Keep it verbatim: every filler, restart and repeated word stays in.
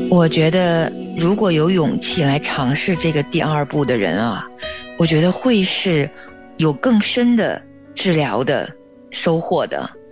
我觉得如果有勇气来尝试这个第二步的人啊，我觉得会是有更深的治疗的收获的。